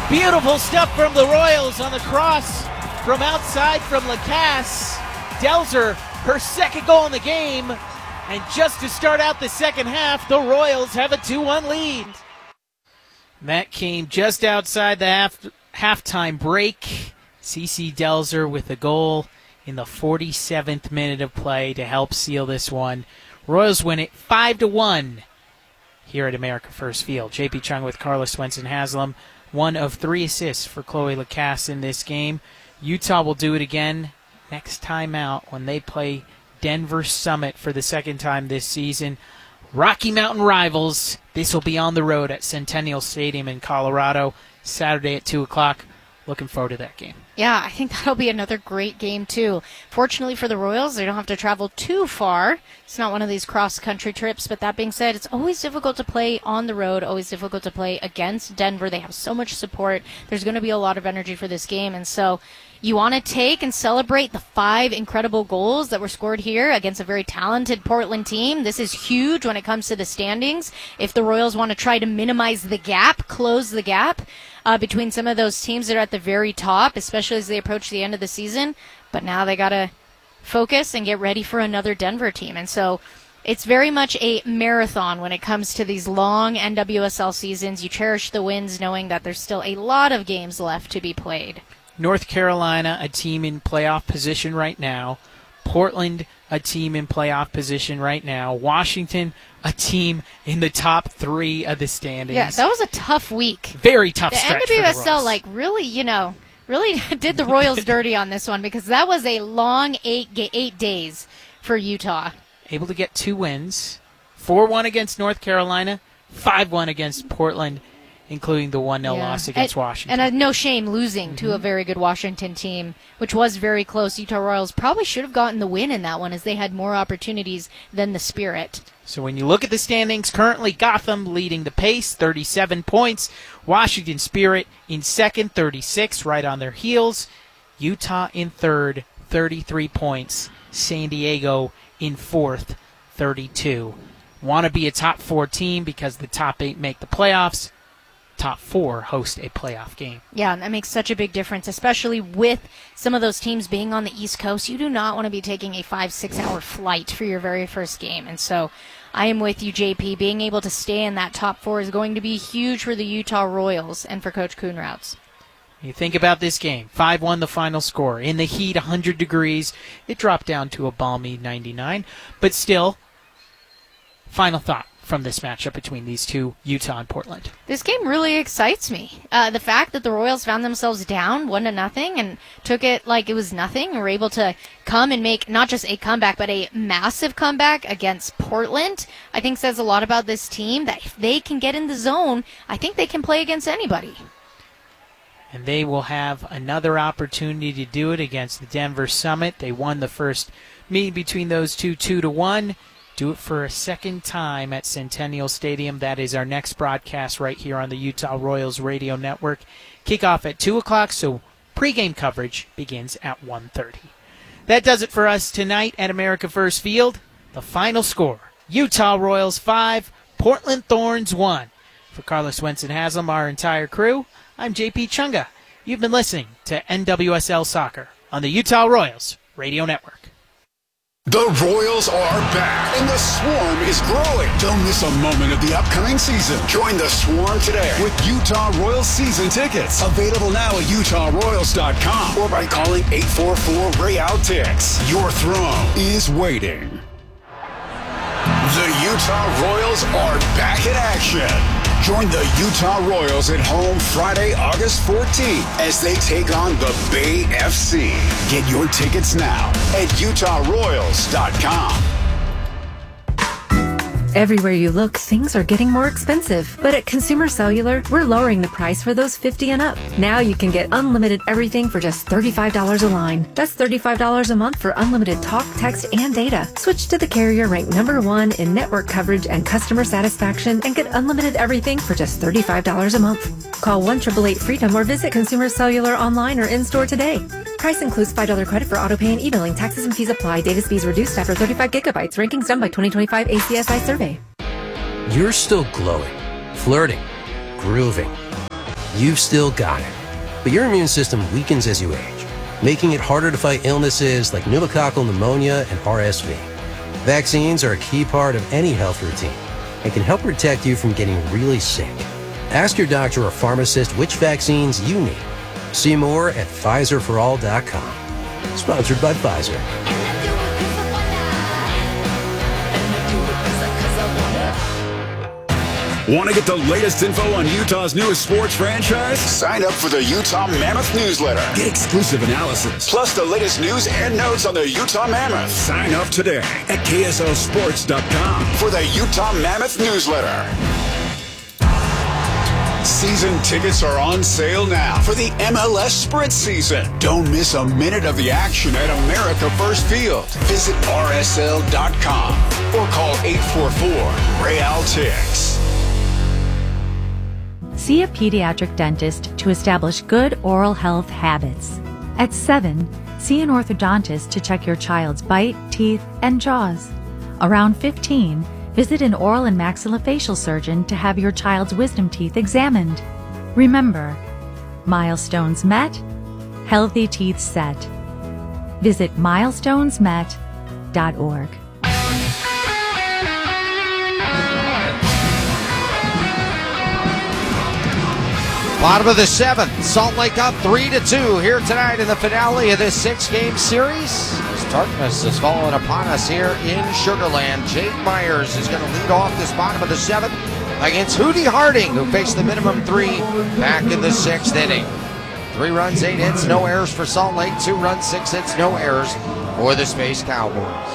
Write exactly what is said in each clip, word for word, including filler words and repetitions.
Beautiful stuff from the Royals on the cross from outside from Lacasse. Delzer, her second goal in the game. And just to start out the second half, the Royals have a two one lead. That came just outside the half halftime break. CeCe Delzer with a goal in the forty-seventh minute of play to help seal this one. Royals win it five to one here at America First Field. J P Chung with Carla Swenson-Haslam. One of three assists for Chloe Lacasse in this game. Utah will do it again next time out when they play Denver Summit for the second time this season. Rocky Mountain rivals. This will be on the road at Centennial Stadium in Colorado, Saturday at two o'clock. Looking forward to that game. Yeah, I think that'll be another great game, too. Fortunately for the Royals, they don't have to travel too far. It's not one of these cross-country trips, but that being said, it's always difficult to play on the road, always difficult to play against Denver. They have so much support. There's going to be a lot of energy for this game, and so you want to take and celebrate the five incredible goals that were scored here against a very talented Portland team. This is huge when it comes to the standings. If the Royals want to try to minimize the gap, close the gap uh, between some of those teams that are at the very top, especially as they approach the end of the season. But now they got to focus and get ready for another Denver team. And so it's very much a marathon when it comes to these long N W S L seasons. You cherish the wins knowing that there's still a lot of games left to be played. North Carolina, a team in playoff position right now. Portland, a team in playoff position right now. Washington, a team in the top three of the standings. Yeah, that was a tough week. Very tough the stretch N W S L, for the Royals. like, really, you know, really did the Royals dirty on this one because that was a long eight eight days for Utah. Able to get two wins. four one against North Carolina, five one against Portland, including the one nil Yeah. loss against and, Washington. And a no shame losing mm-hmm. to a very good Washington team, which was very close. Utah Royals probably should have gotten the win in that one as they had more opportunities than the Spirit. So when you look at the standings, currently Gotham leading the pace, thirty-seven points. Washington Spirit in second, thirty-six, right on their heels. Utah in third, thirty-three points. San Diego in fourth, thirty-two. Want to be a top four team because the top eight make the playoffs. Top four host a playoff game. Yeah, and that makes such a big difference, especially with some of those teams being on the East Coast. You do not want to be taking a five, six-hour flight for your very first game. And so I am with you, J P. Being able to stay in that top four is going to be huge for the Utah Royals and for Coach Kuhnrauts. You think about this game, five one the final score. In the heat, one hundred degrees. It dropped down to a balmy ninety-nine. But still, final thought from this matchup between these two, Utah and Portland. This game really excites me. Uh, the fact that the Royals found themselves down one to nothing and took it like it was nothing and were able to come and make not just a comeback, but a massive comeback against Portland, I think says a lot about this team, that if they can get in the zone, I think they can play against anybody. And they will have another opportunity to do it against the Denver Summit. They won the first meeting between those two, two to one. Do it for a second time at Centennial Stadium. That is our next broadcast right here on the Utah Royals Radio Network. Kickoff at two o'clock, so pregame coverage begins at one thirty. That does it for us tonight at America First Field. The final score, Utah Royals five, Portland Thorns one. For Carla Swenson-Haslam, our entire crew, I'm J P Chunga. You've been listening to N W S L Soccer on the Utah Royals Radio Network. The Royals are back, and the Swarm is growing. Don't miss a moment of the upcoming season. Join the Swarm today with Utah Royals season tickets. Available now at utah royals dot com or by calling eight four four, R A Y O U T I X. Your throne is waiting. The Utah Royals are back in action. Join the Utah Royals at home Friday, August fourteenth as they take on the Bay F C. Get your tickets now at utah royals dot com. Everywhere you look, things are getting more expensive. But at Consumer Cellular, we're lowering the price for those fifty and up. Now you can get unlimited everything for just thirty-five dollars a line. That's thirty-five dollars a month for unlimited talk, text, and data. Switch to the carrier ranked number one in network coverage and customer satisfaction and get unlimited everything for just thirty-five dollars a month. Call one eight eight eight FREEDOM or visit Consumer Cellular online or in-store today. Price includes five dollars credit for autopay and e-billing. Taxes and fees apply. Data speeds reduced after thirty-five gigabytes. Rankings done by twenty twenty-five A C S I survey. You're still glowing, flirting, grooving. You've still got it, but your immune system weakens as you age, making it harder to fight illnesses like pneumococcal pneumonia and R S V. Vaccines are a key part of any health routine and can help protect you from getting really sick. Ask your doctor or pharmacist which vaccines you need. See more at Pfizer for all dot com. Sponsored by Pfizer. Want to get the latest info on Utah's newest sports franchise? Sign up for the Utah Mammoth newsletter. Get exclusive analysis, plus the latest news and notes on the Utah Mammoth. Sign up today at K S L sports dot com for the Utah Mammoth newsletter. Season tickets are on sale now for the M L S Sprint season. Don't miss a minute of the action at America First Field. Visit R S L dot com or call eight four four, Real Tix. See a pediatric dentist to establish good oral health habits. At seven, see an orthodontist to check your child's bite, teeth, and jaws. Around fifteen, visit an oral and maxillofacial surgeon to have your child's wisdom teeth examined. Remember, milestones met, healthy teeth set. Visit milestones met dot org. Bottom of the seventh, Salt Lake up three to two here tonight in the finale of this six-game series. As darkness has fallen upon us here in Sugar Land, Jake Myers is going to lead off this bottom of the seventh against Hootie Harding, who faced the minimum three back in the sixth inning. Three runs, eight hits, no errors for Salt Lake. Two runs, six hits, no errors for the Space Cowboys.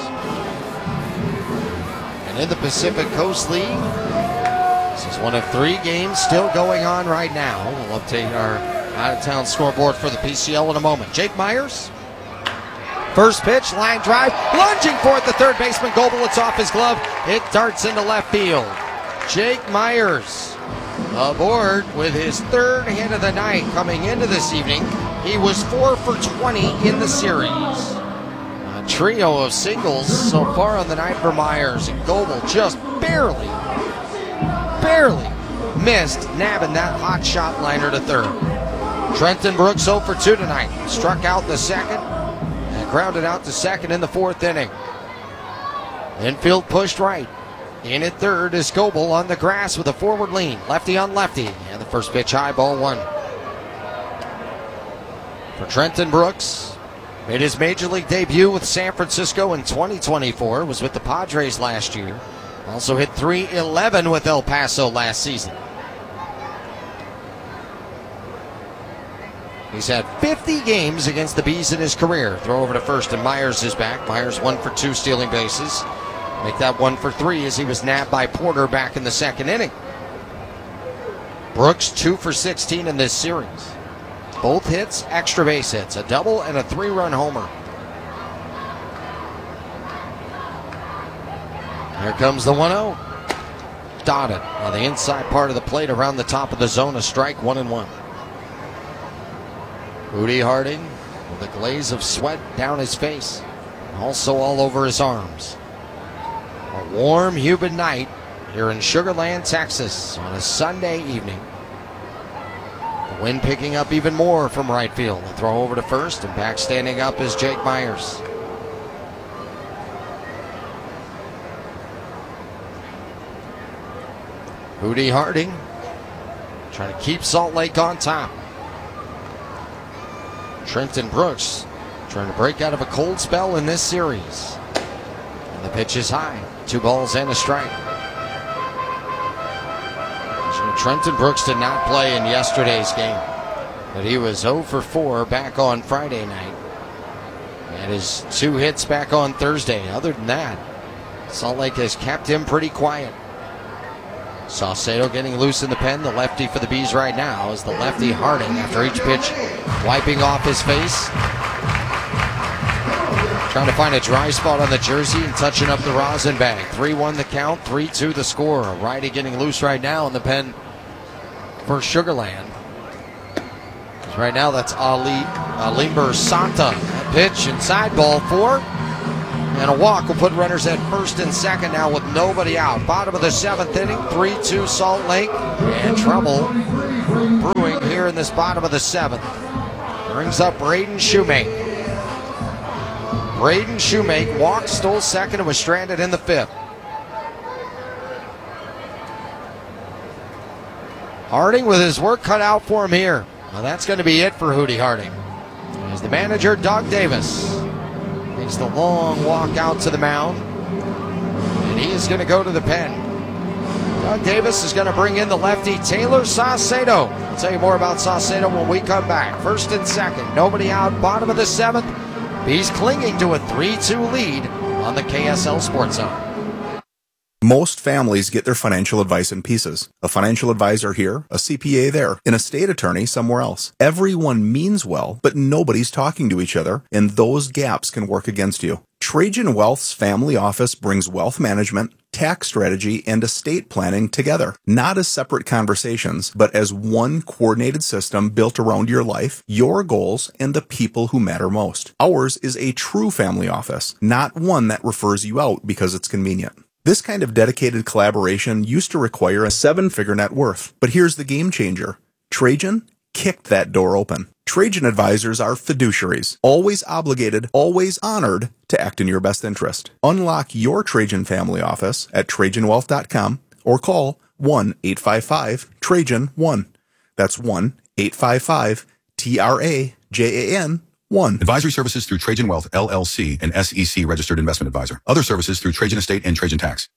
And in the Pacific Coast League, this is one of three games still going on right now. We'll update our out-of-town scoreboard for the P C L in a moment. Jake Myers, first pitch, line drive, lunging for it, the third baseman Goebel. It's off his glove. It darts into left field. Jake Myers aboard with his third hit of the night coming into this evening. He was four for twenty in the series. A trio of singles so far on the night for Myers, and Goebel just barely barely missed nabbing that hot shot liner to third. Trenton Brooks zero for two tonight. Struck out the second and grounded out to second in the fourth inning. Infield pushed right. In at third is Goebel on the grass with a forward lean. Lefty on lefty. And the first pitch high, ball one. For Trenton Brooks, made his major league debut with San Francisco in twenty twenty-four. Was with the Padres last year. Also hit three eleven with El Paso last season. He's had fifty games against the Bees in his career. Throw over to first, and Myers is back. Myers one for two stealing bases. Make that one for three as he was nabbed by Porter back in the second inning. Brooks two for sixteen in this series. Both hits, extra base hits, a double and a three-run homer. Here comes the one oh. Dotted on the inside part of the plate around the top of the zone. A strike, one and one. Hootie Harding with a glaze of sweat down his face. Also all over his arms. A warm, humid night here in Sugar Land, Texas on a Sunday evening. The wind picking up even more from right field. The throw over to first, and back standing up is Jake Myers. Hootie Harding trying to keep Salt Lake on top. Trenton Brooks trying to break out of a cold spell in this series. And the pitch is high. Two balls and a strike. So Trenton Brooks did not play in yesterday's game, but he was zero for four back on Friday night. And his two hits back on Thursday. Other than that, Salt Lake has kept him pretty quiet. Saucedo getting loose in the pen, the lefty for the Bees right now is the lefty Harding after each pitch wiping off his face. Trying to find a dry spot on the jersey and touching up the rosin bag. three one the count, three two the score. A righty getting loose right now in the pen for Sugar Land. Right now that's Ali Alimber Santa. A pitch inside, ball four. And a walk will put runners at first and second now with nobody out. Bottom of the seventh inning, three two Salt Lake. And trouble brewing here here in this bottom of the seventh. Brings up Braden Shoemake. Braden Shoemake walked, stole second, and was stranded in the fifth. Harding with his work cut out for him here. Well, that's going to be it for Hootie Harding. As the manager, Doug Davis, makes the long walk out to the mound. And he is going to go to the pen. Doug Davis is going to bring in the lefty, Taylor Saucedo. I'll tell you more about Saucedo when we come back. First and second, nobody out, bottom of the seventh. He's clinging to a three two lead on the K S L Sports Zone. Most families get their financial advice in pieces. A financial advisor here, a C P A there, an estate attorney somewhere else. Everyone means well, but nobody's talking to each other, and those gaps can work against you. Trajan Wealth's family office brings wealth management, tax strategy, and estate planning together, not as separate conversations, but as one coordinated system built around your life, your goals, and the people who matter most. Ours is a true family office, not one that refers you out because it's convenient. This kind of dedicated collaboration used to require a seven-figure net worth, but here's the game changer. Trajan kicked that door open. Trajan advisors are fiduciaries, always obligated, always honored to act in your best interest. Unlock your Trajan family office at Trajan Wealth dot com or call one eight five five Trajan one. That's one eight five five T R A J A N one. Advisory services through Trajan Wealth, L L C, an S E C registered investment advisor. Other services through Trajan Estate and Trajan Tax.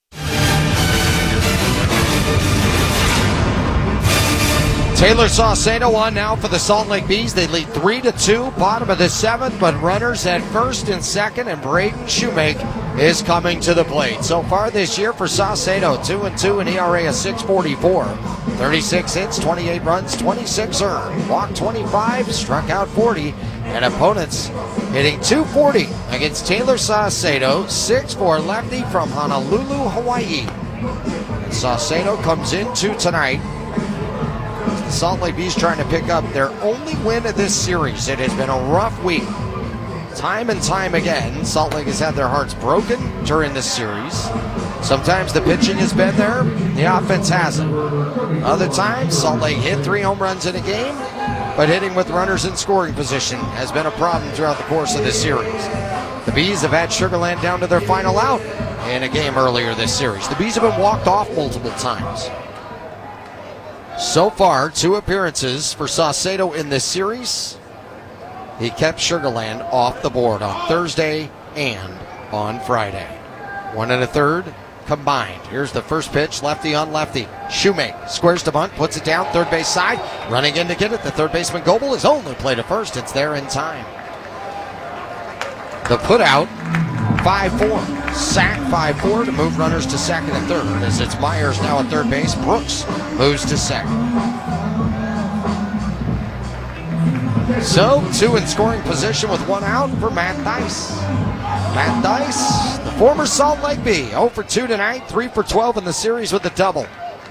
Taylor Saucedo on now for the Salt Lake Bees. They lead three to two, bottom of the seventh, but runners at first and second, and Braden Shoemake is coming to the plate. So far this year for Saucedo, two and two, an E R A of six forty-four, thirty-six hits, twenty-eight runs, twenty-six earned, walked twenty-five, struck out forty, and opponents hitting two forty against Taylor Saucedo, six four lefty from Honolulu, Hawaii. And Saucedo comes into tonight. The Salt Lake Bees trying to pick up their only win of this series. It has been a rough week. Time and time again, Salt Lake has had their hearts broken during this series. Sometimes the pitching has been there, the offense hasn't. Other times, Salt Lake hit three home runs in a game, but hitting with runners in scoring position has been a problem throughout the course of this series. The Bees have had Sugar Land down to their final out in a game earlier this series. The Bees have been walked off multiple times. So far, two appearances for Saucedo in this series. He kept Sugar Land off the board on Thursday and on Friday. One and a third combined. Here's the first pitch, lefty on lefty. Shoemake squares to bunt, puts it down, third base side. Running in to get it, the third baseman Goebel is only played to first. It's there in time. The put out, five four. Sack five four to move runners to second and third. As it's Myers now at third base, Brooks moves to second. So, two in scoring position with one out for Matt Dice. Matt Dice, the former Salt Lake Bee, oh for two tonight, three for twelve in the series with a double.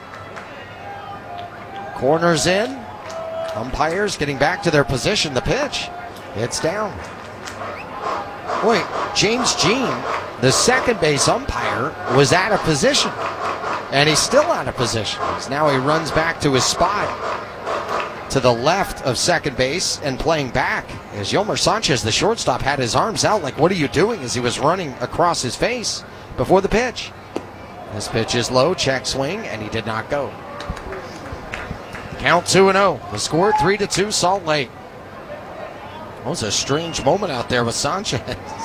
Corners in. Umpires getting back to their position. The pitch, it's down. Wait, James Jean, the second base umpire, was out of position. And he's still out of position. Now he runs back to his spot to the left of second base and playing back. As Yolmer Sanchez, the shortstop, had his arms out like, what are you doing? As he was running across his face before the pitch. This pitch is low, check swing, and he did not go. Count two and oh. The score three to two, Salt Lake. That was a strange moment out there with Sanchez.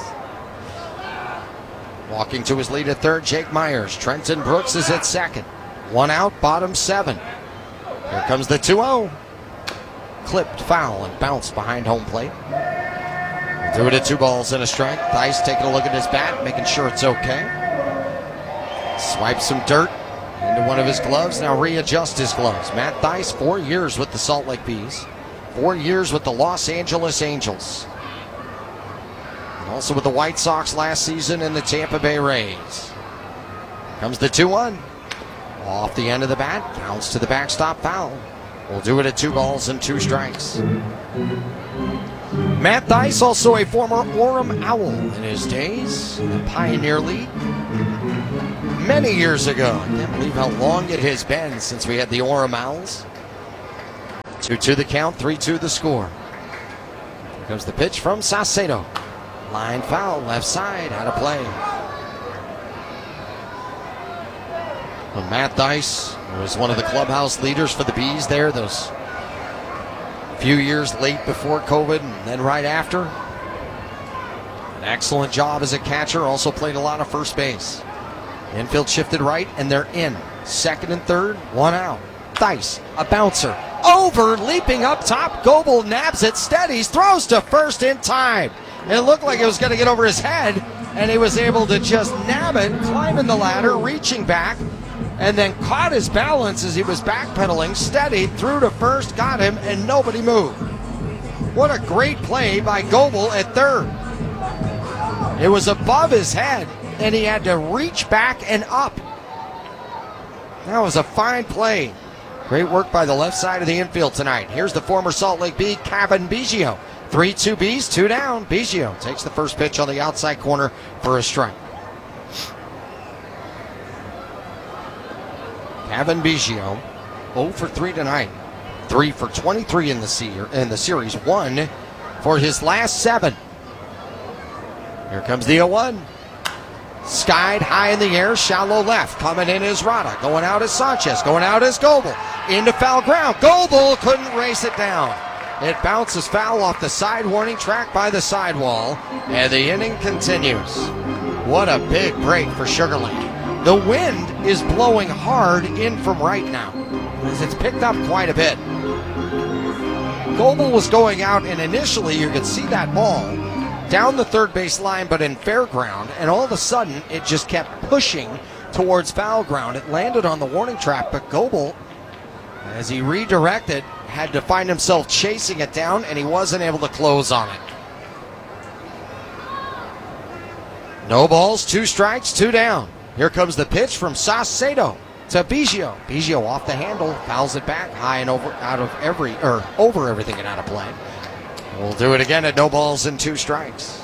Walking to his lead at third, Jake Myers. Trenton Brooks is at second. One out, bottom seven. Here comes the two oh. Clipped foul and bounced behind home plate. Threw it at two balls and a strike. Dice taking a look at his bat, making sure it's okay. Swipes some dirt into one of his gloves. Now readjust his gloves. Matt Dice, four years with the Salt Lake Bees. Four years with the Los Angeles Angels. And also with the White Sox last season and the Tampa Bay Rays. Comes the two one. Off the end of the bat. Counts to the backstop foul. We'll do it at two balls and two strikes. Matt Dice, also a former Orem Owl in his days in the Pioneer League. Many years ago. I can't believe how long it has been since we had the Orem Owls. two two the count, three two the score. Here comes the pitch from Saucedo. Line foul, left side, out of play. Well, Matt Dice was one of the clubhouse leaders for the Bees there, those few years late before COVID and then right after. An excellent job as a catcher, also played a lot of first base. Infield shifted right, and they're in. Second and third, one out. Dice, a bouncer, over, leaping up top. Goebel nabs it, steadies, throws to first in time. It looked like it was going to get over his head, and he was able to just nab it, climbing the ladder, reaching back, and then caught his balance as he was backpedaling, steadied, threw to first, got him, and nobody moved. What a great play by Goebel at third. It was above his head, and he had to reach back and up. That was a fine play. Great work by the left side of the infield tonight. Here's the former Salt Lake Bee, Cavan Biggio. three two Bees, two down. Biggio takes the first pitch on the outside corner for a strike. Cavan Biggio, oh for three tonight. three for twenty-three in the, se- in the series. one for his last seven. Here comes the oh one. Skied high in the air, shallow left. Coming in is Rada. Going out is Sanchez. Going out is Goebel. Into foul ground. Goebel couldn't race it down. It bounces foul off the side warning track by the sidewall. And the inning continues. What a big break for Sugar Land. The wind is blowing hard in from right now, as it's picked up quite a bit. Goebel was going out, and initially you could see that ball down the third base line, but in fair ground, and all of a sudden it just kept pushing towards foul ground. It landed on the warning track, but Goebel, as he redirected, had to find himself chasing it down, and he wasn't able to close on it. No balls, two strikes, two down. Here comes the pitch from Saucedo to Biggio. Biggio off the handle, fouls it back high and over, out of every, or over everything and out of play. We'll do it again at no balls and two strikes.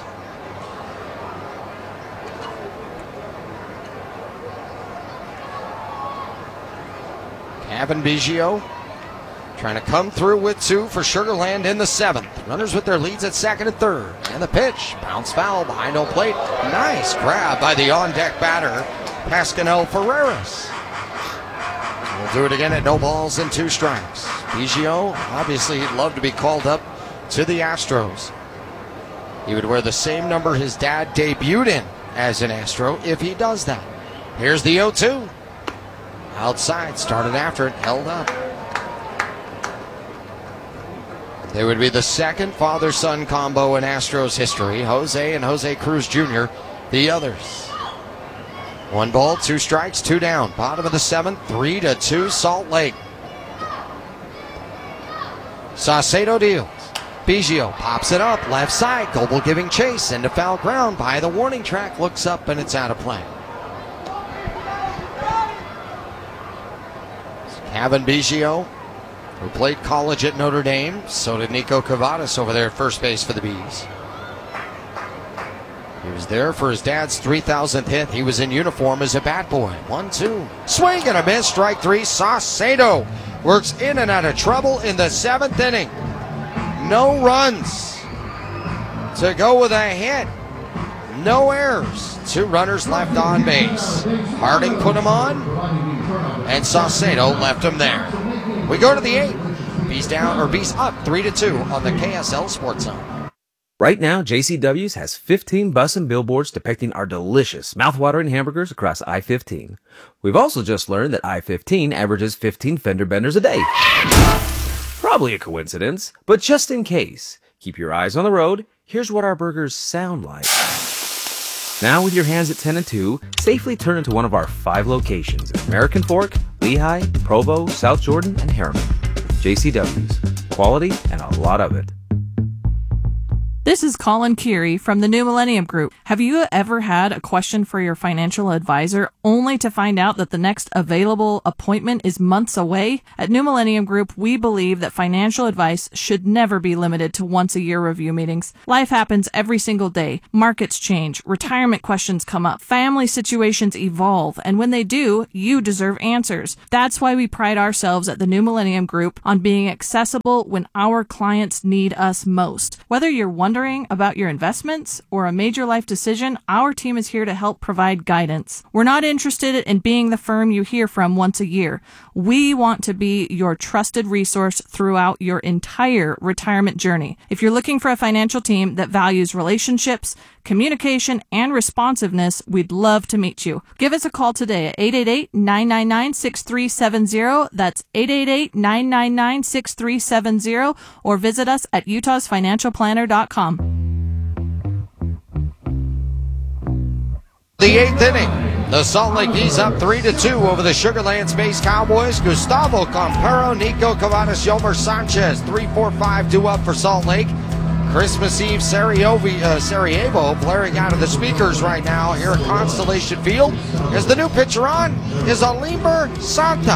Cavan Biggio trying to come through with two for Sugar Land in the seventh. Runners with their leads at second and third. And the pitch, bounce foul behind home plate. Nice grab by the on-deck batter, Pascanel Ferreras. We'll do it again at no balls and two strikes. Biggio, obviously he'd love to be called up to the Astros. He would wear the same number his dad debuted in as an Astro if he does that. Here's the oh two. Outside, started after it, held up. They would be the second father-son combo in Astros history. Jose and Jose Cruz Junior, the others. One ball, two strikes, two down. Bottom of the seventh, three to two, Salt Lake. Saucedo deals. Biggio pops it up, left side. Goebel giving chase into foul ground by the warning track. Looks up and it's out of play. Cavan Biggio, who played college at Notre Dame. So did Nico Cavadas over there at first base for the Bees. He was there for his dad's three thousandth hit. He was in uniform as a bat boy. One, two. Swing and a miss. Strike three. Saucedo works in and out of trouble in the seventh inning. No runs to go with a hit. No errors. Two runners left on base. Harding put him on, and Saucedo left him there. We go to the eighth. Bees down, or Bees up three to two on the K S L Sports Zone. Right now, J C W's has fifteen bus and billboards depicting our delicious, mouthwatering hamburgers across I fifteen. We've also just learned that I fifteen averages fifteen fender benders a day. Probably a coincidence, but just in case, keep your eyes on the road. Here's what our burgers sound like. Now with your hands at ten and two, safely turn into one of our five locations in American Fork, Lehigh, Provo, South Jordan, and Harriman. J C W's. Quality and a lot of it. This is Colin Keary from the New Millennium Group. Have you ever had a question for your financial advisor only to find out that the next available appointment is months away? At New Millennium Group, we believe that financial advice should never be limited to once a year review meetings. Life happens every single day. Markets change, retirement questions come up, family situations evolve, and when they do, you deserve answers. That's why we pride ourselves at the New Millennium Group on being accessible when our clients need us most. Whether you're wondering about your investments or a major life decision, our team is here to help provide guidance. We're not interested in being the firm you hear from once a year. We want to be your trusted resource throughout your entire retirement journey. If you're looking for a financial team that values relationships, communication, and responsiveness, we'd love to meet you. Give us a call today at eight eight eight, nine nine nine, six three seven zero. That's eight eight eight, nine nine nine, six three seven zero, or visit us at utahs financial planner dot com. The eighth inning, the Salt Lake Bees up three to two over the Sugar Land Space Cowboys. Gustavo Campero, Nico Cavadas, Yomer Sanchez, three four five due up for Salt Lake. Christmas Eve Sarajevo, uh, Sarajevo blaring out of the speakers right now here at Constellation Field. As the new pitcher on is Alimber Santa.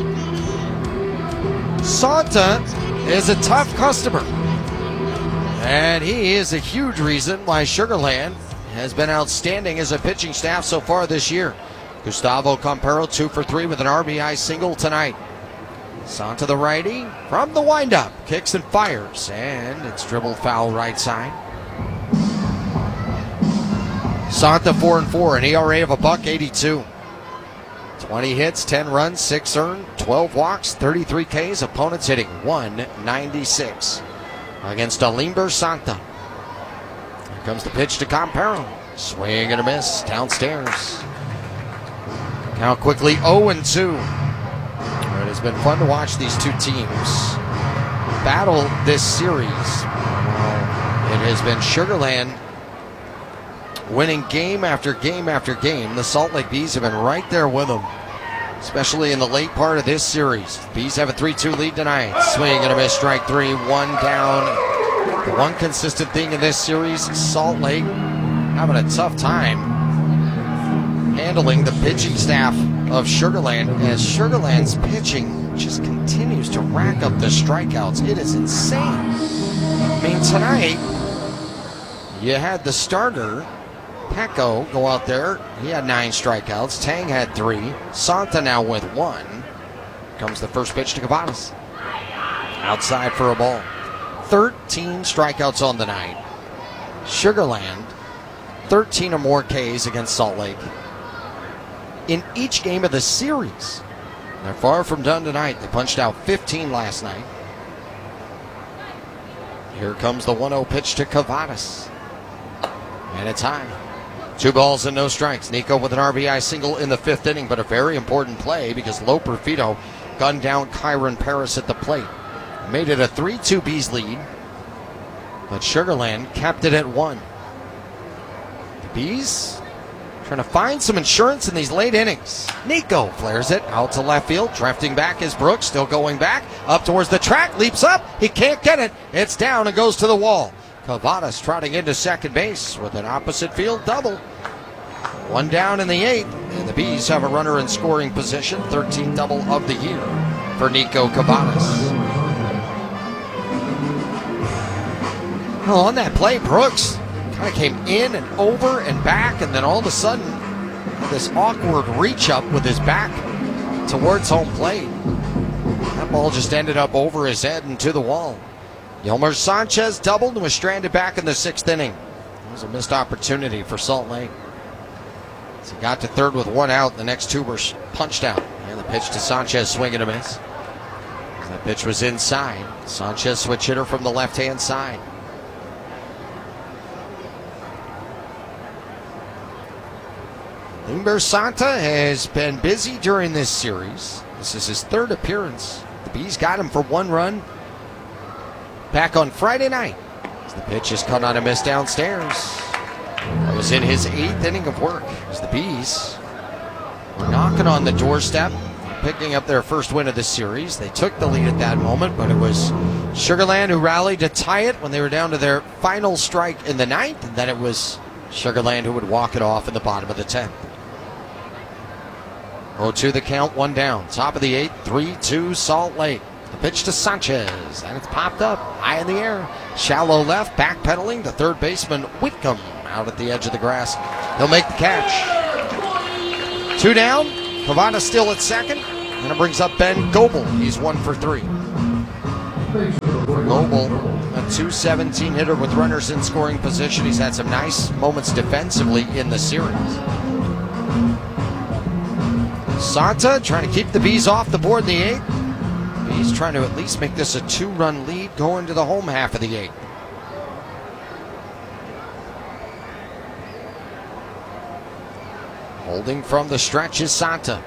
Santa is a tough customer, and he is a huge reason why Sugar Land has been outstanding as a pitching staff so far this year. Gustavo Campero, two for three with an R B I single tonight. Santa, the righty, from the windup, kicks and fires, and it's dribbled foul right side. Santa four and four, an E R A of a buck eighty-two. twenty hits, ten runs, six earned, twelve walks, thirty-three Ks. Opponents hitting one ninety-six against Alimber Santa. Here comes the pitch to Campero. Swing and a miss downstairs. Count quickly oh and two. It has been fun to watch these two teams battle this series. Well, it has been Sugar Land winning game after game after game. The Salt Lake Bees have been right there with them, especially in the late part of this series. Bees have a three two lead tonight. Swing and a miss, strike three, one down. The one consistent thing in this series, Salt Lake having a tough time handling the pitching staff of Sugar Land, as Sugar Land's pitching just continues to rack up the strikeouts. It is insane. I mean, tonight, you had the starter, Pecco, go out there. He had nine strikeouts. Tang had three. Santa now with one. Comes the first pitch to Cavadas. Outside for a ball. thirteen strikeouts on the night. Sugar Land, thirteen or more Ks against Salt Lake in each game of the series. They're far from done tonight. They punched out fifteen last night. Here comes the one oh pitch to Cavadas. And it's high. Two balls and no strikes. Nico with an R B I single in the fifth inning, but a very important play because Loper Fito gunned down Kyron Paris at the plate. Made it a three two Bees lead, but Sugar Land kept it at one. The Bees trying to find some insurance in these late innings. Nico flares it out to left field. Drafting back is Brooks, still going back. Up towards the track, leaps up. He can't get it. It's down and goes to the wall. Cavadas trotting into second base with an opposite field double. One down in the eighth, and the Bees have a runner in scoring position. thirteenth double of the year for Nico Cavadas. Well, on that play, Brooks kind of came in and over and back, and then all of a sudden, this awkward reach up with his back towards home plate. That ball just ended up over his head and to the wall. Yomer Sanchez doubled and was stranded back in the sixth inning. It was a missed opportunity for Salt Lake. As he got to third with one out, the next two were punched out. And the pitch to Sanchez, swing and a miss. That pitch was inside. Sanchez switch hitter from the left-hand side. Alimber Santa has been busy during this series. This is his third appearance. The Bees got him for one run back on Friday night. As the pitch is cut on a miss downstairs. That was in his eighth inning of work as the Bees were knocking on the doorstep picking up their first win of the series. They took the lead at that moment, but it was Sugar Land who rallied to tie it when they were down to their final strike in the ninth, and then it was Sugar Land who would walk it off in the bottom of the tenth. oh two the count, one down. Top of the eighth, three two Salt Lake. The pitch to Sanchez, and it's popped up high in the air. Shallow left, backpedaling. The third baseman, Whitcomb, out at the edge of the grass. He'll make the catch. Two down. Cavada still at second. And it brings up Ben Goebel. He's one for three. Goebel, a two seventeen hitter with runners in scoring position. He's had some nice moments defensively in the series. Santa trying to keep the Bees off the board in the eighth. Bees trying to at least make this a two-run lead going to the home half of the eighth. Holding from the stretch is Santa.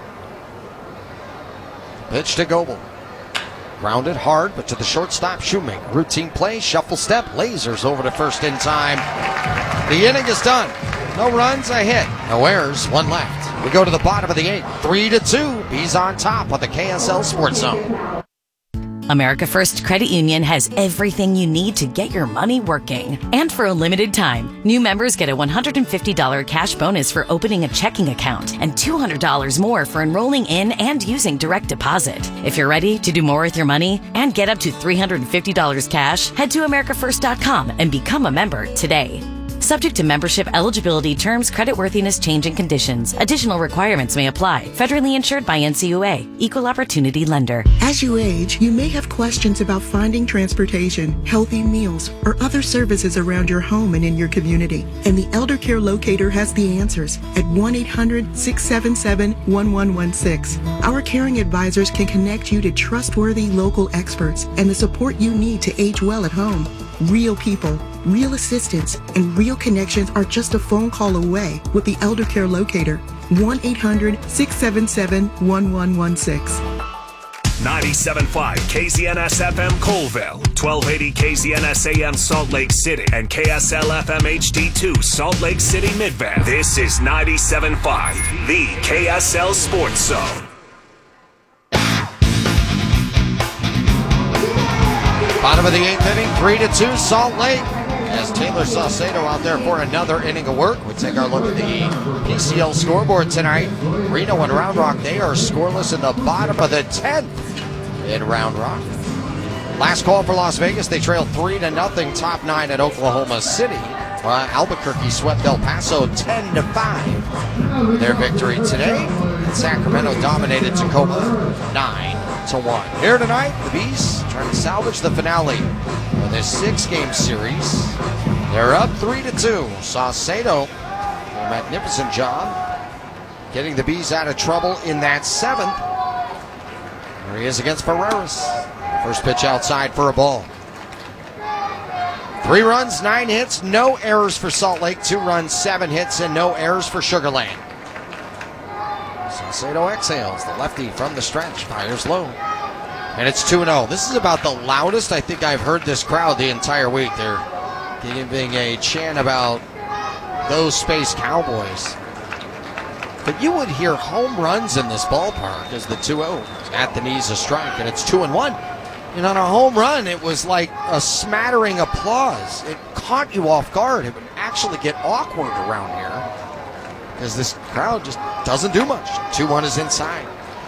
Pitch to Goebel. Grounded hard, but to the shortstop, Shoemaker. Routine play, shuffle step, lasers over to first in time. The inning is done. No runs, a hit. No errors, one left. We go to the bottom of the eighth. Three to two. Bees on top of the K S L Sports Zone. America First Credit Union has everything you need to get your money working. And for a limited time, new members get a one hundred fifty dollars cash bonus for opening a checking account and two hundred dollars more for enrolling in and using direct deposit. If you're ready to do more with your money and get up to three hundred fifty dollars cash, head to america first dot com and become a member today. Subject to membership, eligibility, terms, creditworthiness, change, and conditions. Additional requirements may apply. Federally insured by N C U A. Equal Opportunity Lender. As you age, you may have questions about finding transportation, healthy meals, or other services around your home and in your community. And the Elder Care Locator has the answers at one eight hundred, six seven seven, one one one six. Our caring advisors can connect you to trustworthy local experts and the support you need to age well at home. Real people, real assistance, and real connections are just a phone call away with the Elder Care Locator. one eight hundred, six seven seven, one one one six. ninety-seven point five K Z N S F M Colville, twelve eighty K Z N S A M Salt Lake City, and K S L F M H D two Salt Lake City Midvale. This is ninety-seven point five, the K S L Sports Zone. Bottom of the eighth inning, three to two Salt Lake. As Taylor Saucedo out there for another inning of work. We take our look at the P C L scoreboard tonight. Reno and Round Rock, they are scoreless in the bottom of the tenth in Round Rock. Last call for Las Vegas, they trailed three to nothing, top nine at Oklahoma City. Uh, Albuquerque swept El Paso ten to five. Their victory today. Sacramento dominated Tacoma nine to one. Here tonight, the Bees trying to salvage the finale of this six-game series. They're up three to two. Saucedo, a magnificent job getting the Bees out of trouble in that seventh. There he is against Ferreras. First pitch outside for a ball. Three runs, nine hits, no errors for Salt Lake. Two runs, seven hits, and no errors for Sugar Land. Saucedo exhales. The lefty from the stretch fires low. And it's two and oh. This is about the loudest I think I've heard this crowd the entire week. They're giving a chant about those Space Cowboys. But you would hear home runs in this ballpark as the two oh at the knees a strike, and it's two and one. And on a home run, it was like a smattering applause. It caught you off guard. It would actually get awkward around here because this crowd just doesn't do much. two one is inside.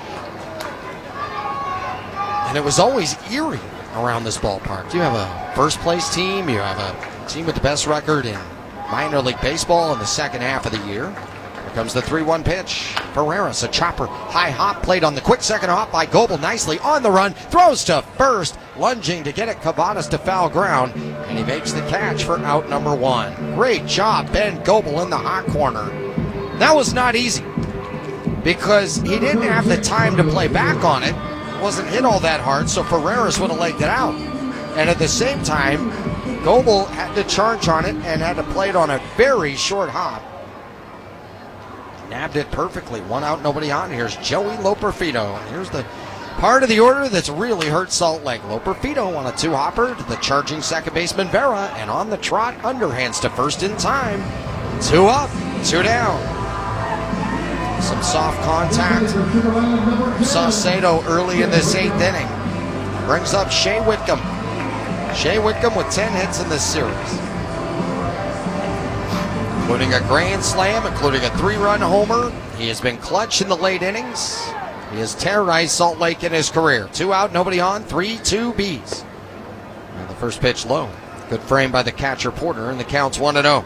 And it was always eerie around this ballpark. You have a first-place team. You have a team with the best record in minor league baseball in the second half of the year. Here comes the three one pitch. Ferreras, a chopper, high hop, played on the quick second hop by Goebel, nicely on the run, throws to first, lunging to get it, Cavadas to foul ground, and he makes the catch for out number one. Great job, Ben Goebel in the hot corner. That was not easy because he didn't have the time to play back on it. It wasn't hit all that hard, so Ferreras would have legged it out. And at the same time, Goebel had to charge on it and had to play it on a very short hop. Nabbed it perfectly. One out, nobody on. Here's Joey Loperfido. And here's the part of the order that's really hurt Salt Lake. Loperfido on a two-hopper to the charging second baseman Vera. And on the trot, underhands to first in time. Two up, two down. Some soft contact. Saucedo early in this eighth inning brings up Shea Whitcomb. Shea Whitcomb with ten hits in this series, including a grand slam, including a three-run homer. He has been clutch in the late innings. He has terrorized Salt Lake in his career. Two out, nobody on, three two Bees. And the first pitch low. Good frame by the catcher Porter, and the count's one and oh.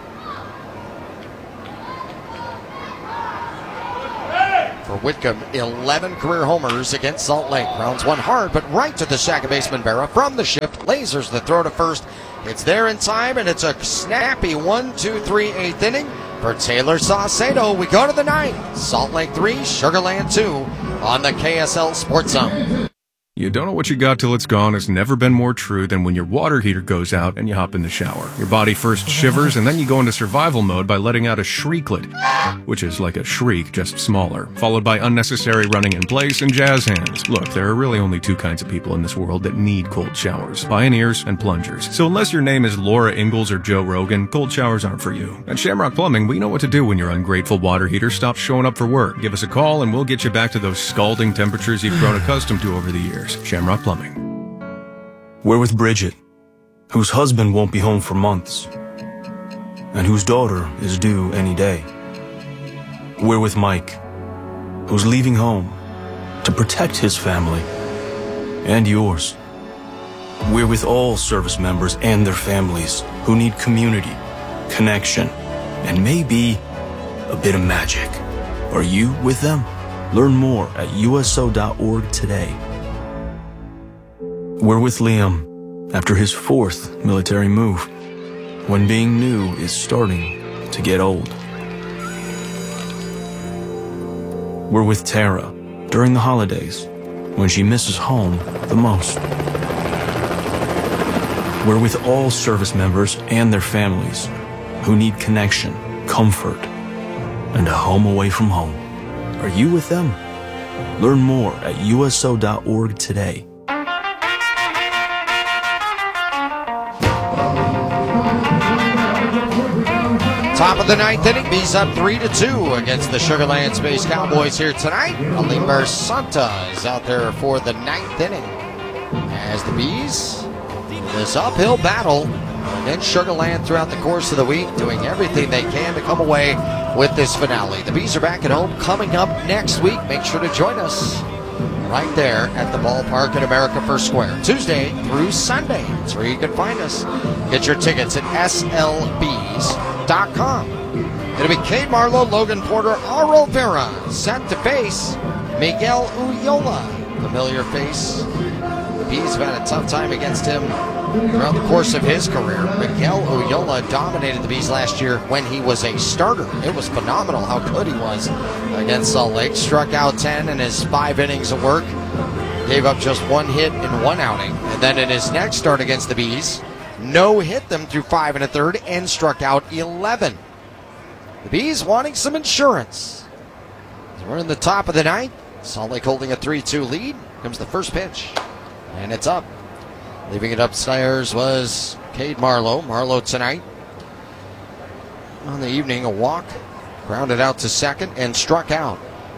For Whitcomb, eleven career homers against Salt Lake. Rounds one hard, but right to the second baseman Berra from the shift. Lasers the throw to first. It's there in time, and it's a snappy one, two, three, eighth inning for Taylor Saucedo. We go to the ninth. Salt Lake three, Sugar Land two on the K S L Sports Zone. You don't know what you got till it's gone has never been more true than when your water heater goes out and you hop in the shower. Your body first shivers and then you go into survival mode by letting out a shrieklet, which is like a shriek, just smaller, followed by unnecessary running in place and jazz hands. Look, there are really only two kinds of people in this world that need cold showers, pioneers and plungers. So unless your name is Laura Ingalls or Joe Rogan, cold showers aren't for you. At Shamrock Plumbing, we know what to do when your ungrateful water heater stops showing up for work. Give us a call and we'll get you back to those scalding temperatures you've grown accustomed to over the years. Shamrock Plumbing. We're with Bridget, whose husband won't be home for months, and whose daughter is due any day. We're with Mike, who's leaving home to protect his family and yours. We're with all service members and their families who need community, connection, and maybe a bit of magic. Are you with them? Learn more at U S O dot org today. We're with Liam after his fourth military move, when being new is starting to get old. We're with Tara during the holidays, when she misses home the most. We're with all service members and their families who need connection, comfort, and a home away from home. Are you with them? Learn more at U S O dot org today. Top of the ninth inning, Bees up three to two against the Sugar Land Space Cowboys here tonight. Alimber Santa is out there for the ninth inning as the Bees this uphill battle against Sugar Land throughout the course of the week, doing everything they can to come away with this finale. The Bees are back at home coming up next week. Make sure to join us right there at the ballpark at America First Square, Tuesday through Sunday. That's where you can find us. Get your tickets at S L Bs dot com. It'll be Cade Marlowe, Logan Porter, Aurel Vera set to face Miguel Ullola. Familiar face. The Bees have had a tough time against him throughout the course of his career. Miguel Ullola dominated the Bees last year when he was a starter. It was phenomenal how good he was against Salt Lake. Struck out ten in his five innings of work. Gave up just one hit in one outing. And then in his next start against the Bees, no hit them through five and a third and struck out eleven. The Bees wanting some insurance. We're in the top of the ninth. Salt Lake holding a three two lead. Comes the first pitch. And it's up. Leaving it upstairs was Cade Marlowe. Marlowe tonight on the evening, a walk. Grounded out to second and struck out.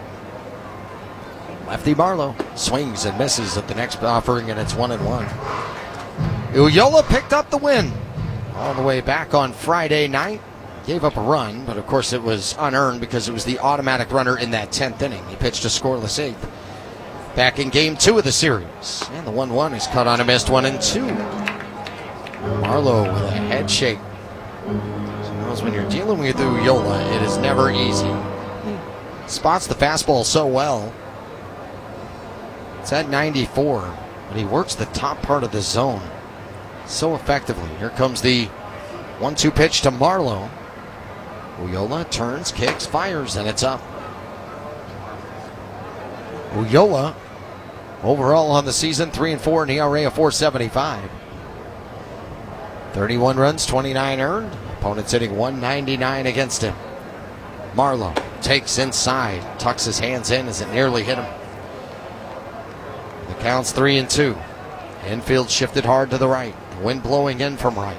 Lefty Marlowe swings and misses at the next offering, and it's one and one. Ullola picked up the win all the way back on Friday night. Gave up a run, but of course it was unearned because it was the automatic runner in that tenth inning. He pitched a scoreless eighth. Back in game two of the series. And the one one is cut on a missed one and two. Marlowe with a head shake. So knows when you're dealing with Ullola, it is never easy. Spots the fastball so well. It's at ninety-four, but he works the top part of the zone so effectively. Here comes the one two pitch to Marlowe. Ullola turns, kicks, fires, and it's up. Ullola overall on the season, three and four, an E R A of four seventy-five. thirty-one runs, twenty-nine earned. Opponent's hitting one ninety-nine against him. Marlowe takes inside, tucks his hands in as it nearly hit him. The count's three and two. Infield shifted hard to the right. Wind blowing in from right.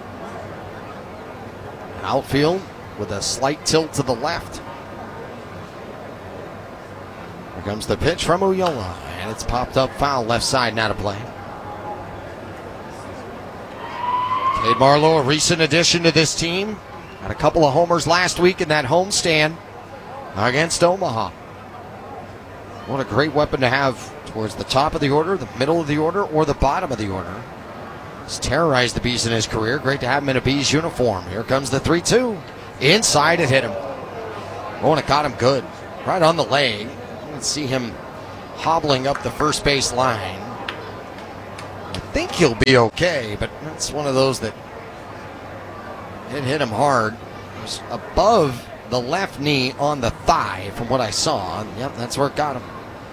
Outfield with a slight tilt to the left. comes the pitch from Ulloa, and it's popped up foul left side, not a play. Cade Marlowe, a recent addition to this team. Had a couple of homers last week in that homestand against Omaha. What a great weapon to have towards the top of the order, the middle of the order, or the bottom of the order. He's terrorized the Bees in his career. Great to have him in a Bees uniform. Here comes the three two. Inside, it hit him. Oh, and it got him good. Right on the leg. You can see him hobbling up the first base line. I think he'll be okay, but that's one of those that it hit him hard. It was above the left knee on the thigh from what I saw. Yep, that's where it got him.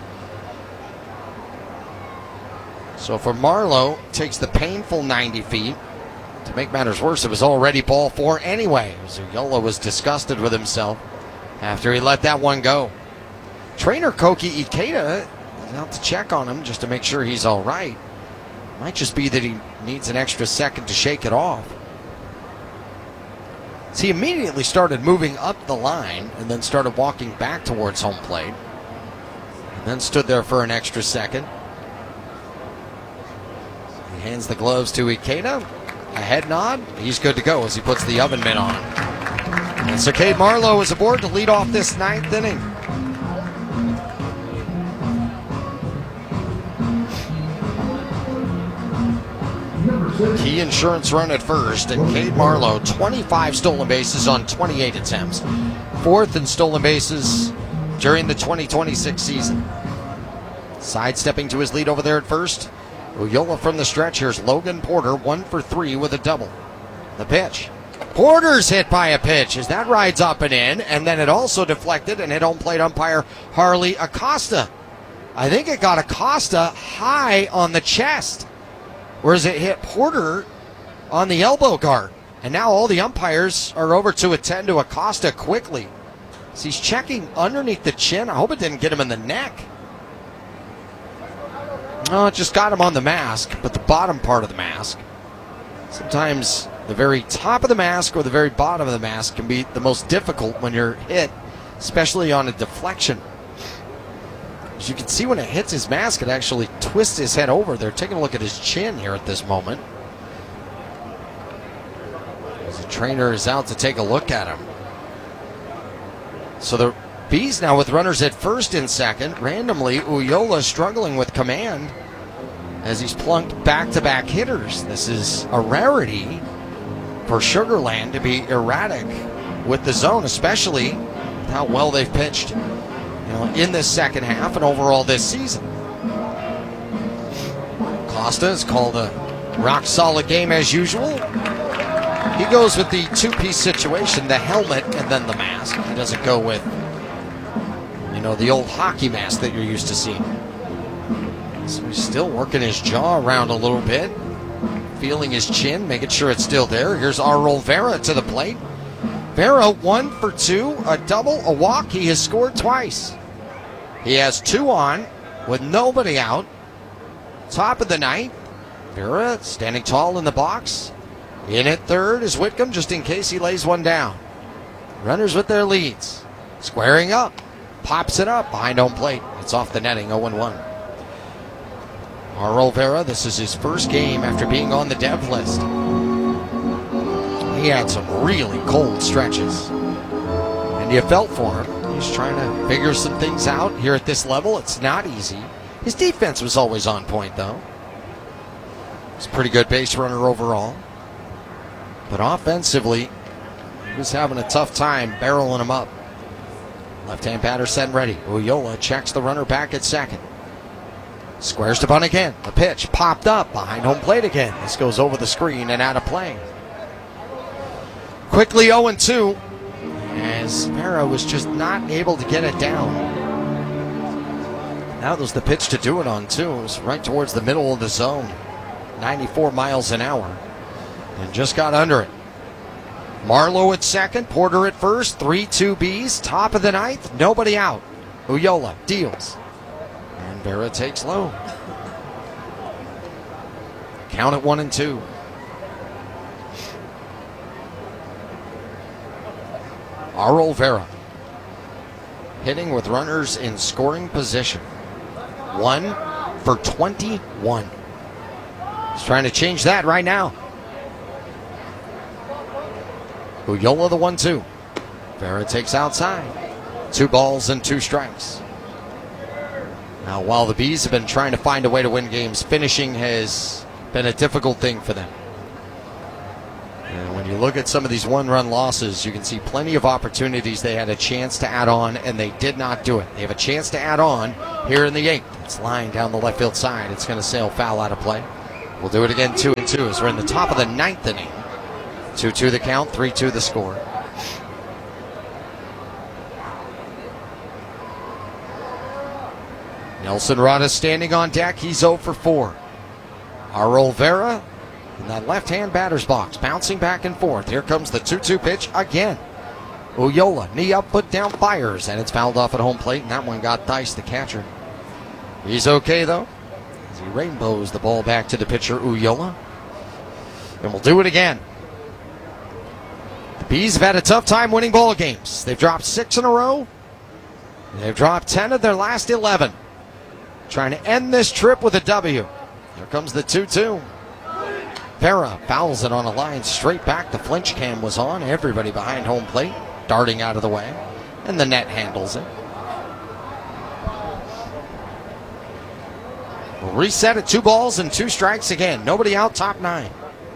So for Marlowe, takes the painful ninety feet. To make matters worse, it was already ball four anyway. Ulloa was disgusted with himself after he let that one go. Trainer Koki Ikeda is out to check on him just to make sure he's all right. Might just be that he needs an extra second to shake it off. So he immediately started moving up the line and then started walking back towards home plate. And then stood there for an extra second. He hands the gloves to Ikeda. A head nod. He's good to go as he puts the oven mitt on. And so Cade Marlowe is aboard to lead off this ninth inning. Key Insurance run at first, and Cade Marlowe, twenty-five stolen bases on twenty-eight attempts. Fourth in stolen bases during the twenty twenty-six season. Sidestepping to his lead over there at first. Ulloa from the stretch. Here's Logan Porter, one for three with a double. The pitch. Porter's hit by a pitch as that rides up and in, and then it also deflected and hit home plate umpire Harley Acosta. I think it got Acosta high on the chest, whereas it hit Porter on the elbow guard. And now all the umpires are over to attend to Acosta quickly. As he's checking underneath the chin. I hope it didn't get him in the neck. No, it just got him on the mask, but the bottom part of the mask. Sometimes the very top of the mask or the very bottom of the mask can be the most difficult when you're hit, especially on a deflection. As you can see, when it hits his mask, it actually twists his head over. They're taking a look at his chin here at this moment. As the trainer is out to take a look at him. So the Bees now with runners at first and second. Randomly, Ulloa struggling with command as he's plunked back-to-back hitters. This is a rarity for Sugar Land to be erratic with the zone, especially with how well they've pitched, you know, in this second half and overall this season. Costa has called a rock-solid game as usual. He goes with the two-piece situation, the helmet and then the mask. He doesn't go with, you know, the old hockey mask that you're used to seeing. So he's still working his jaw around a little bit, feeling his chin, making sure it's still there. Here's Arol Vera to the plate. Vera, one for two, a double, a walk. He has scored twice. He has two on with nobody out. Top of the ninth. Vera standing tall in the box. In at third is Whitcomb, just in case he lays one down. Runners with their leads. Squaring up. Pops it up behind home plate. It's off the netting, oh and one. Arol Vera, this is his first game after being on the dev list. He had some really cold stretches, and you felt for him. He's trying to figure some things out here at this level. It's not easy. His defense was always on point, though. He's a pretty good base runner overall. But offensively, he was having a tough time barreling him up. Left-hand batter set and ready. Ulloa checks the runner back at second. Squares to bunt again. The pitch popped up behind home plate again. This goes over the screen and out of play. Quickly oh and two as Vera was just not able to get it down. That was the pitch to do it on, too. It was right towards the middle of the zone. ninety-four miles an hour. And just got under it. Marlowe at second, Porter at first, three two Bees, top of the ninth, nobody out. Ulloa deals. And Vera takes low. Count at one and two. Arol Vera. hitting with runners in scoring position. One for twenty-one. He's trying to change that right now. Uyola the one two. Vera takes outside. Two balls and two strikes. Now, while the Bees have been trying to find a way to win games, finishing has been a difficult thing for them. And when you look at some of these one-run losses, you can see plenty of opportunities they had a chance to add on, and they did not do it. They have a chance to add on here in the eighth. It's lined down the left field side. It's going to sail foul out of play. We'll do it again, two and two, as we're in the top of the ninth inning. two two the count, three two the score. Nelson Rada standing on deck. He's oh for four. Arol Vera in that left-hand batter's box, bouncing back and forth. Here comes the two two pitch again. Uyola, knee up, foot down, fires, and it's fouled off at home plate, and that one got diced, the catcher. He's okay, though, as he rainbows the ball back to the pitcher, Uyola. And we'll do it again. The Bees have had a tough time winning ball games. They've dropped six in a row. They've dropped ten of their last eleven. Trying to end this trip with a W. Here comes the two two. Vera fouls it on a line straight back. The flinch cam was on. Everybody behind home plate darting out of the way. And the net handles it. We'll reset at two balls and two strikes again. Nobody out, top nine.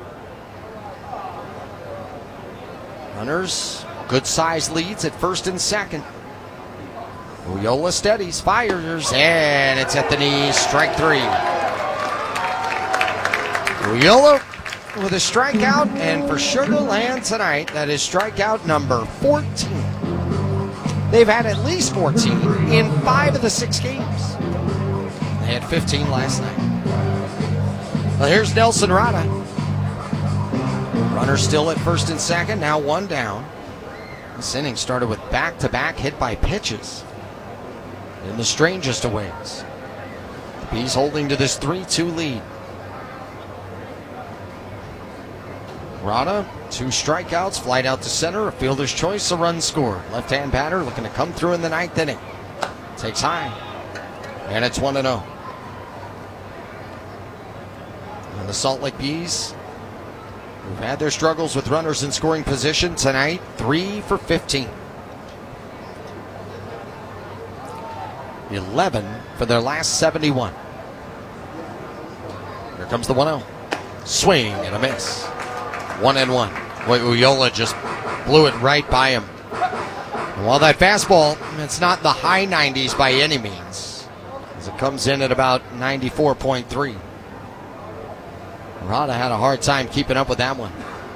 Runners, good size leads at first and second. Uyola steadies, fires, and it's at the knees, strike three. Uyola with a strikeout, and for Sugar Land tonight, that is strikeout number fourteen. They've had at least fourteen in five of the six games. They had fifteen last night. Well, here's Nelson Rada. Runner still at first and second, now one down. This inning started with back-to-back hit by pitches in the strangest of ways. The Bees holding to this three two lead. Rada, two strikeouts, flight out to center, a fielder's choice, a run scored. Left-hand batter looking to come through in the ninth inning. Takes high, and it's one and oh. And the Salt Lake Bees, who've had their struggles with runners in scoring position tonight, three for fifteen. eleven for their last seventy-one. Here comes the one oh. Swing and a miss. One and one. Boy, Uyola just blew it right by him. And while that fastball, it's not the high nineties by any means, as it comes in at about ninety-four point three. Rada had a hard time keeping up with that one.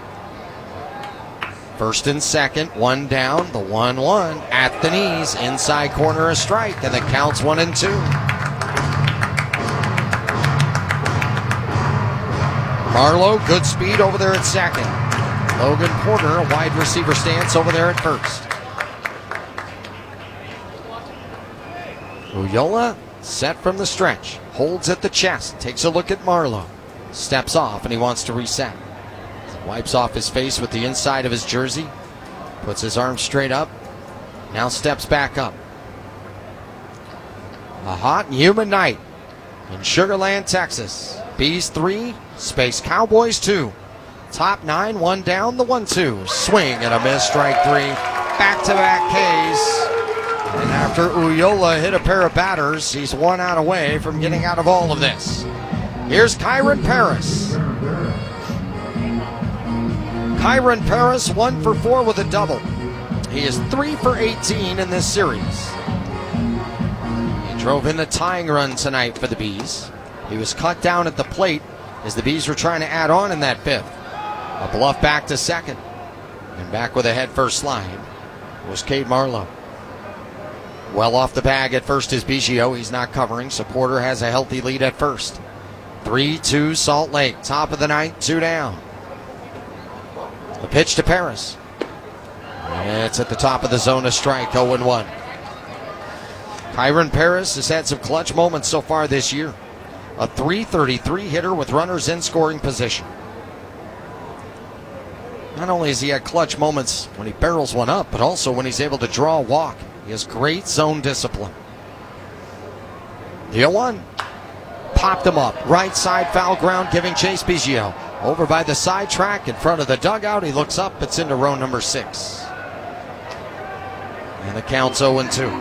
First and second, one down, the one one at the knees, inside corner a strike, and the count's one and two. Marlowe, good speed over there at second. Logan Porter, a wide receiver stance over there at first. Uyola set from the stretch, holds at the chest, takes a look at Marlowe, steps off, and he wants to reset. Wipes off his face with the inside of his jersey. Puts his arms straight up. Now steps back up. A hot and humid night in Sugar Land, Texas. Bees three, Space Cowboys two. Top nine, one down, the one two. Swing and a miss, strike three. Back-to-back Ks. And after Uyola hit a pair of batters, he's one out away from getting out of all of this. Here's Kyron Paris. Kyron Paris, one for four with a double. He is three for eighteen in this series. He drove in the tying run tonight for the Bees. He was cut down at the plate as the Bees were trying to add on in that fifth. A bluff back to second. And back with a head first slide was Cade Marlowe. Well off the bag at first is Biggio. He's not covering, so Porter has a healthy lead at first. three two Salt Lake. Top of the ninth, two down. The pitch to Paris. It's at the top of the zone, a strike, oh and one. Kyron Paris has had some clutch moments so far this year. A three thirty-three hitter with runners in scoring position. Not only has he had clutch moments when he barrels one up, but also when he's able to draw a walk He has great zone discipline. The oh one. Popped him up. Right side foul ground, giving Chase Biggio. Over by the side track in front of the dugout. He looks up. It's into row number six. And the count's oh and two.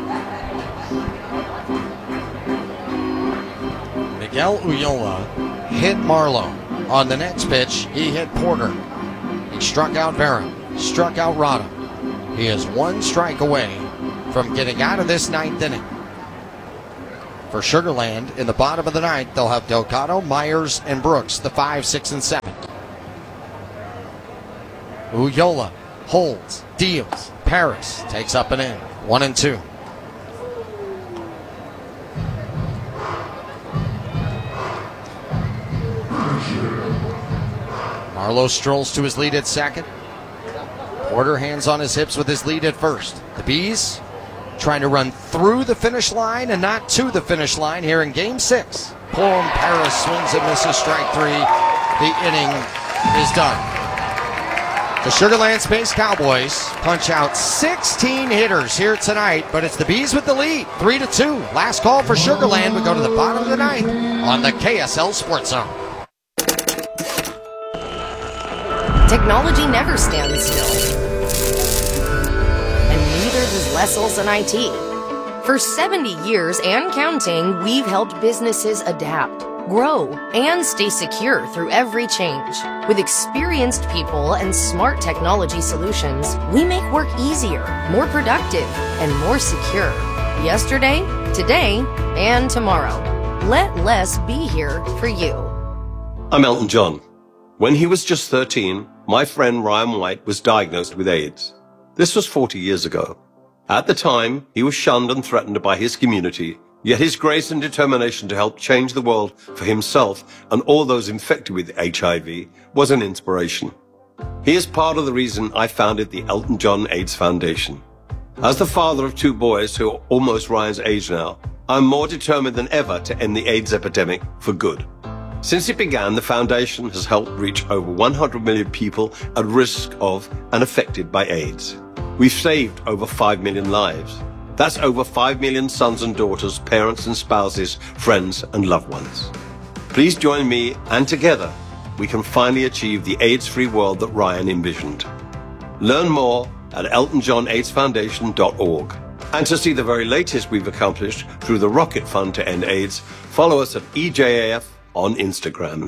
Miguel Ulloa hit Marlowe. On the next pitch, he hit Porter. He struck out Vera. Struck out Rada. He is one strike away from getting out of this ninth inning. For Sugar Land, in the bottom of the ninth, they'll have Delgado, Myers, and Brooks, the five, six, and seven. Ulloa holds, deals. Paris takes up and in. One and two. Marlowe strolls to his lead at second. Porter hands on his hips with his lead at first. The Bees trying to run through the finish line and not to the finish line here in game six. Plum Paris swings and misses strike three. The inning is done. The Sugar Land Space Cowboys punch out sixteen hitters here tonight, but it's the Bees with the lead, three to two. Last call for Sugar Land. We go to the bottom of the ninth on the K S L Sports Zone. Technology never stands still. And neither does Les Olson I T. For seventy years and counting, we've helped businesses adapt, grow, and stay secure through every change. With experienced people and smart technology solutions, we make work easier, more productive, and more secure. Yesterday, today, and tomorrow. Let Les be here for you. I'm Elton John. When he was just thirteen, my friend Ryan White was diagnosed with AIDS. This was forty years ago. At the time, he was shunned and threatened by his community, yet his grace and determination to help change the world for himself and all those infected with H I V was an inspiration. He is part of the reason I founded the Elton John AIDS Foundation. As the father of two boys who are almost Ryan's age now, I'm more determined than ever to end the AIDS epidemic for good. Since it began, the foundation has helped reach over one hundred million people at risk of and affected by AIDS. We've saved over five million lives. That's over five million sons and daughters, parents and spouses, friends and loved ones. Please join me, and together we can finally achieve the AIDS-free world that Ryan envisioned. Learn more at elton john aids foundation dot org. And to see the very latest we've accomplished through the Rocket Fund to End AIDS, follow us at E J A F on Instagram.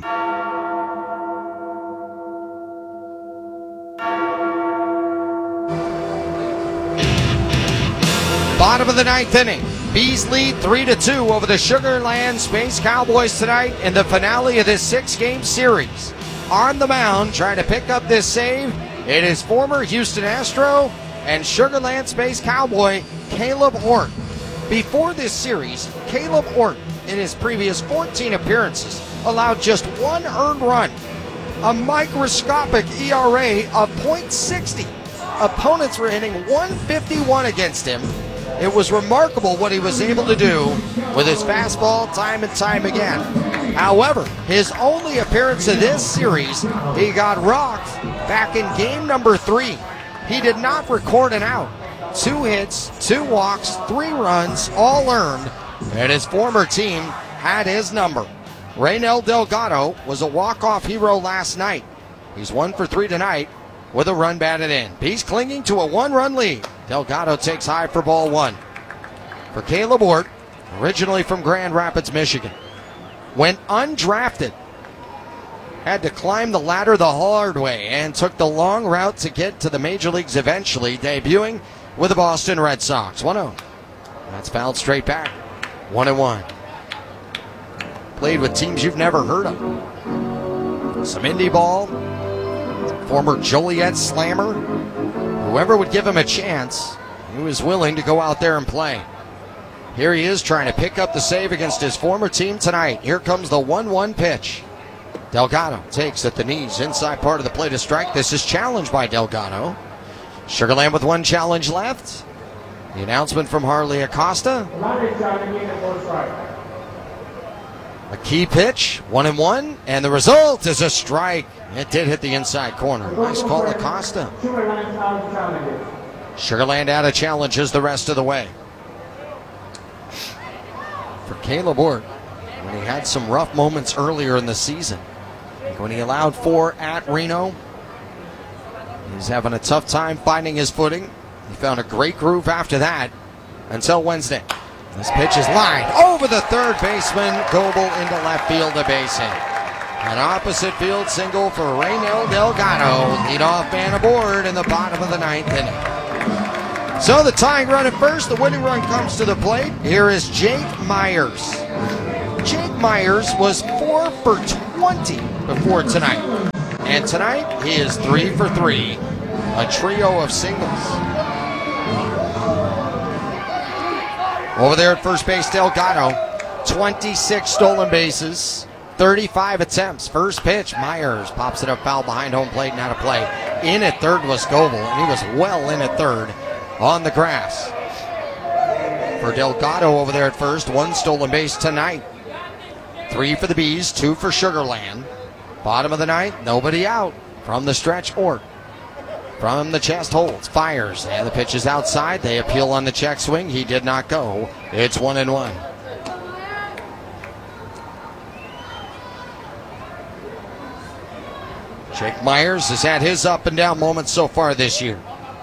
Bottom of the ninth inning. Bees lead three to two over the Sugar Land Space Cowboys tonight in the finale of this six-game series. On the mound, trying to pick up this save, it is former Houston Astro and Sugar Land Space Cowboy Caleb Ort. Before this series, Caleb Ort, in his previous fourteen appearances, allowed just one earned run, a microscopic E R A of point six oh. Opponents were hitting one fifty-one against him. It was remarkable what he was able to do with his fastball time and time again. However, his only appearance in this series, he got rocked back in game number three. He did not record an out. Two hits, two walks, three runs, all earned, and his former team had his number. Reynel Delgado was a walk-off hero last night. He's one for three tonight with a run batted in. He's clinging to a one-run lead. Delgado takes high for ball one. For Caleb Ort, originally from Grand Rapids, Michigan, went undrafted, had to climb the ladder the hard way, and took the long route to get to the major leagues eventually, debuting with the Boston Red Sox. one oh. That's fouled straight back. one and one. Played with teams you've never heard of. Some indie ball. Former Joliet Slammer. Whoever would give him a chance, he was willing to go out there and play. Here he is trying to pick up the save against his former team tonight. Here comes the one one pitch. Delgado takes at the knees, inside part of the plate to strike. This is challenged by Delgado. Sugar Land with one challenge left. The announcement from Harley Acosta. A key pitch, one and one, and the result is a strike. It did hit the inside corner. Nice call, Acosta. Sugar Land out of challenges the rest of the way. For Caleb Ort, when he had some rough moments earlier in the season, like when he allowed four at Reno, he's having a tough time finding his footing. He found a great groove after that until Wednesday. This pitch is lined over the third baseman. Goebel into left field, a base hit. An opposite field single for Raynel Delgado. Leadoff man aboard in the bottom of the ninth inning. So the tying run at first, the winning run comes to the plate. Here is Jake Myers. Jake Myers was four for twenty before tonight. And tonight, he is three for three. A trio of singles. Over there at first base, Delgado, twenty-six stolen bases, thirty-five attempts. First pitch, Myers pops it up foul behind home plate and out of play. In at third was Goebel, and he was well in at third on the grass. For Delgado over there at first, one stolen base tonight. Three for the Bees, two for Sugar Land. Bottom of the ninth, nobody out from the stretch. Ort from the chest holds, fires, and the pitch is outside. They appeal on the check swing. He did not go. It's one and one. Jake Myers has had his up and down moments so far this year.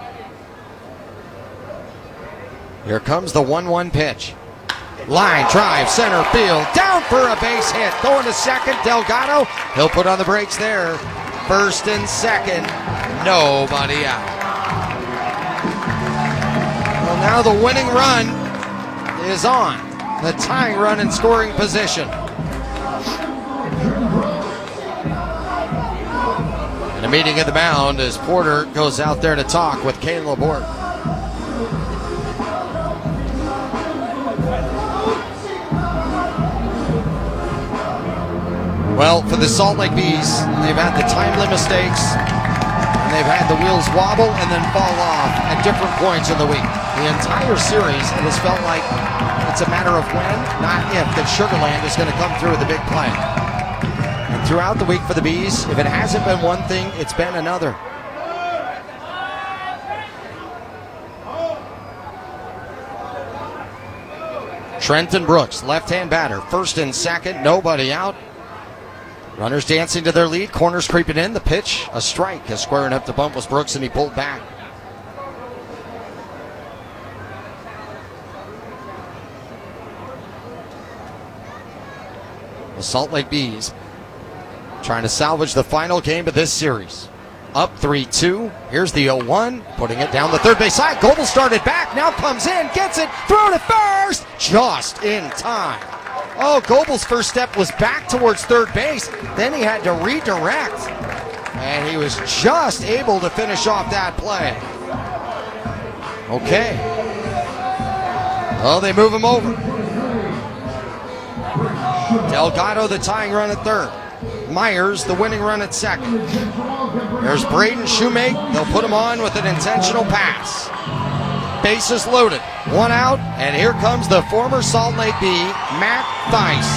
Here comes the one one pitch. Line drive, center field, down for a base hit. Going to second, Delgado. He'll put on the brakes there. First and second, nobody out. Well, now the winning run is on. The tying run in scoring position. And a meeting at the mound as Porter goes out there to talk with Caleb Ort. Well, for the Salt Lake Bees, they've had the timely mistakes, and they've had the wheels wobble and then fall off at different points in the week. The entire series, it has felt like it's a matter of when, not if, that Sugar Land is going to come through with a big play. And throughout the week for the Bees, if it hasn't been one thing, it's been another. Trenton Brooks, left-hand batter, first and second, nobody out. Runners dancing to their lead, corners creeping in. The pitch, a strike, as squaring up the bump was Brooks, and he pulled back. The Salt Lake Bees trying to salvage the final game of this series. Up three two. Here's the oh one, putting it down the third base side. Goebel started back, now comes in, gets it, throw to first, just in time. Oh, Goebel's first step was back towards third base. Then he had to redirect. And he was just able to finish off that play. Okay. Well, they move him over. Delgado, the tying run at third. Myers, the winning run at second. There's Braden Shoemake. They'll put him on with an intentional pass. Bases loaded. One out, and here comes the former Salt Lake Bee, Matt Thaiss.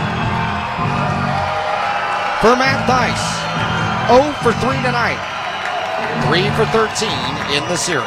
For Matt Thaiss, oh for three tonight. three for thirteen in the series.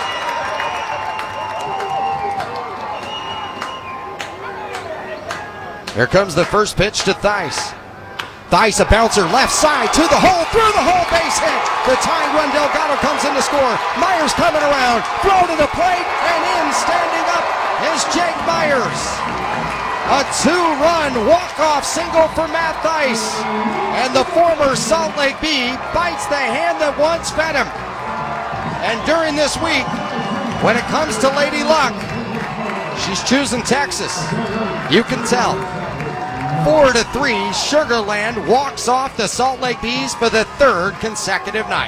Here comes the first pitch to Thaiss. Thaiss, a bouncer, left side, to the hole, through the hole, base hit. The tying run, Delgado comes in to score. Myers coming around, throw to the plate, and in, standing up, is Jake Myers. A two-run walk-off single for Matt Thaiss. And the former Salt Lake Bee bites the hand that once fed him. And during this week, when it comes to Lady Luck, she's choosing Texas. You can tell. Four to three, Sugar Land walks off the Salt Lake Bees for the third consecutive night.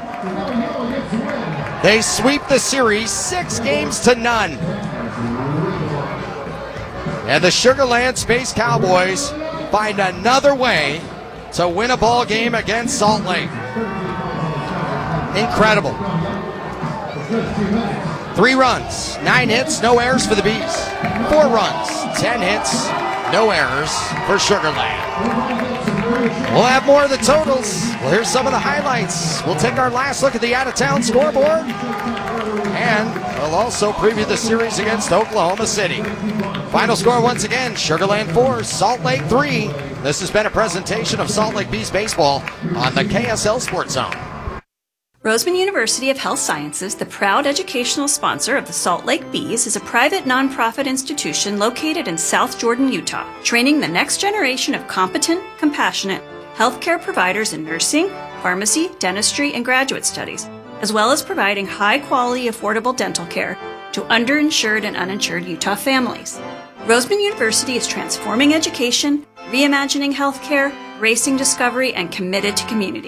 They sweep the series six games to none. And the Sugar Land Space Cowboys find another way to win a ball game against Salt Lake. Incredible. Three runs, nine hits, no errors for the Bees. Four runs, ten hits, no errors for Sugar Land. We'll have more of the totals. Well, here's some of the highlights. We'll take our last look at the out-of-town scoreboard. And we'll also preview the series against Oklahoma City. Final score once again, Sugar Land four, Salt Lake three. This has been a presentation of Salt Lake Bees Baseball on the K S L Sports Zone. Roseman University of Health Sciences, the proud educational sponsor of the Salt Lake Bees, is a private nonprofit institution located in South Jordan, Utah, training the next generation of competent, compassionate healthcare providers in nursing, pharmacy, dentistry, and graduate studies, as well as providing high-quality, affordable dental care to underinsured and uninsured Utah families. Roseman University is transforming education, reimagining healthcare, racing discovery, and committed to community.